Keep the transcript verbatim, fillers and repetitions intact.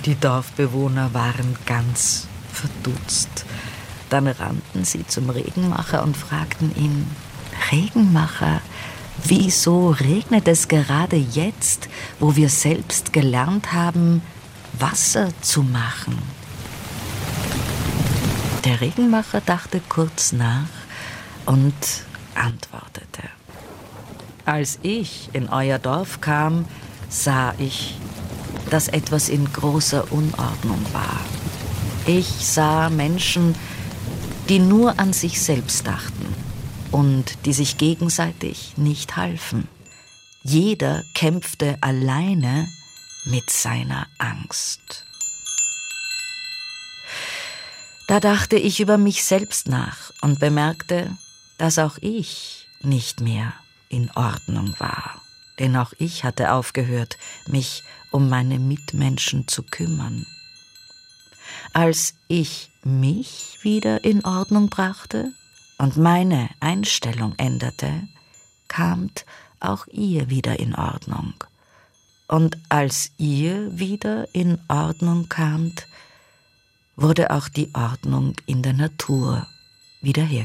Die Dorfbewohner waren ganz verdutzt. Dann rannten sie zum Regenmacher und fragten ihn: Regenmacher, wieso regnet es gerade jetzt, wo wir selbst gelernt haben, Wasser zu machen? Der Regenmacher dachte kurz nach und antwortete: Als ich in euer Dorf kam, sah ich, dass etwas in großer Unordnung war. Ich sah Menschen, die nur an sich selbst dachten und die sich gegenseitig nicht halfen. Jeder kämpfte alleine mit seiner Angst. Da dachte ich über mich selbst nach und bemerkte, dass auch ich nicht mehr in Ordnung war. Denn auch ich hatte aufgehört, mich um meine Mitmenschen zu kümmern. Als ich mich wieder in Ordnung brachte und meine Einstellung änderte, kamt auch ihr wieder in Ordnung. Und als ihr wieder in Ordnung kamt, wurde auch die Ordnung in der Natur wiederhergestellt.